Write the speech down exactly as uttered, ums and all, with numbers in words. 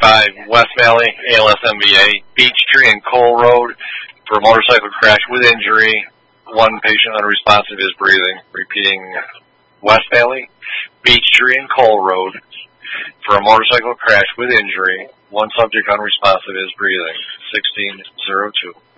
five, West Valley, A L S M V A, Beech Tree and Cole Road for a motorcycle crash with injury. One patient unresponsive is breathing. Repeating, West Valley, Beech Tree and Cole Road for a motorcycle crash with injury. One subject unresponsive is breathing. sixteen oh two.